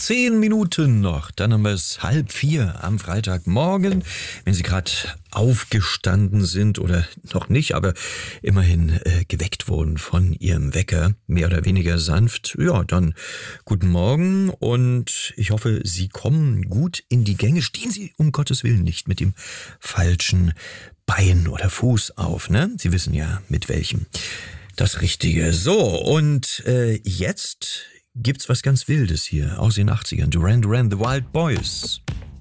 10 Minuten noch, dann haben wir es 3:30 am Freitagmorgen. Wenn Sie gerade aufgestanden sind oder noch nicht, aber immerhin geweckt wurden von Ihrem Wecker, mehr oder weniger sanft, ja, dann guten Morgen und ich hoffe, Sie kommen gut in die Gänge. Stehen Sie um Gottes Willen nicht mit dem falschen Bein oder Fuß auf, ne? Sie wissen ja, mit welchem. Das Richtige. So, und jetzt gibt's was ganz Wildes hier aus den 80ern. Duran Duran, The Wild Boys.